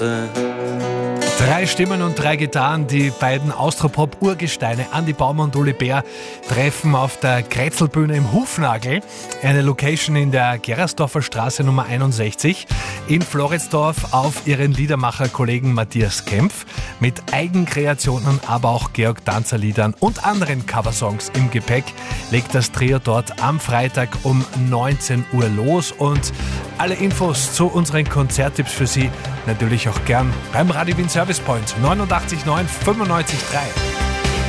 3 Stimmen und 3 Gitarren, die beiden Austropop-Urgesteine Andi Baumer und Uli Bär treffen auf der Kretzelbühne im Hufnagel, eine Location in der Gerasdorfer Straße Nummer 61 in Floridsdorf, auf ihren Liedermacher-Kollegen Matthias Kempf mit Eigenkreationen, aber auch Georg Danzer-Liedern und anderen Coversongs im Gepäck legt das Trio dort am Freitag um 19 Uhr los, und alle Infos zu unseren Konzerttipps für Sie natürlich auch gern beim Radio Wien Service Point 89.9 95.3.